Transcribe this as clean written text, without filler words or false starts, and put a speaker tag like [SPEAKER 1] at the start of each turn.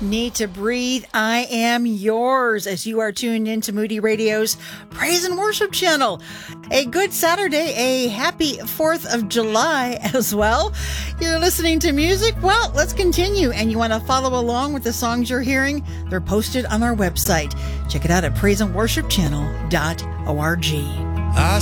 [SPEAKER 1] Need to Breathe, I Am Yours, as you are tuned into Moody Radio's Praise and Worship channel. A good Saturday, a happy 4th of July as well. You're listening to music? Well, let's continue. And you want to follow along with the songs you're hearing? They're posted on our website. Check it out at praiseandworshipchannel.org.
[SPEAKER 2] I